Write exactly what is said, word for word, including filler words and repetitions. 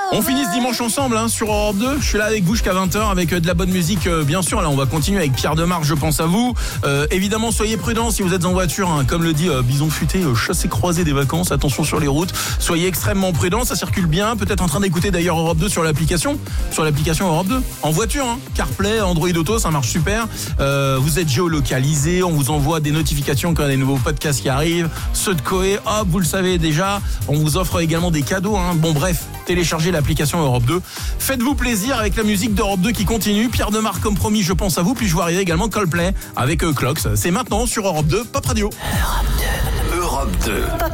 On finit ce dimanche ensemble hein, sur Europe deux. Je suis là avec vous jusqu'à vingt heures avec de la bonne musique euh, bien sûr. Là on va continuer avec Pierre Demar, je pense à vous. Euh, évidemment soyez prudents si vous êtes en voiture hein, comme le dit euh, Bison Futé, euh, chassé croisé des vacances, attention sur les routes. Soyez extrêmement prudents, ça circule bien. Peut-être en train d'écouter d'ailleurs Europe deux sur l'application. Sur l'application Europe deux. En voiture, hein, CarPlay, Android Auto, ça marche super. Euh, vous êtes géolocalisé, on vous envoie des notifications quand il y a des nouveaux podcasts qui arrivent. Ceux de Coé, hop, vous le savez déjà. On vous offre également des cadeaux. Hein. Bon bref, téléchargez l'application Europe deux. Faites-vous plaisir avec la musique d'Europe deux qui continue. Pierre Demar comme promis, je pense à vous. Puis je vois arriver également Coldplay avec euh, Clocks. C'est maintenant sur Europe deux, Pop Radio. Europe deux. Europe deux.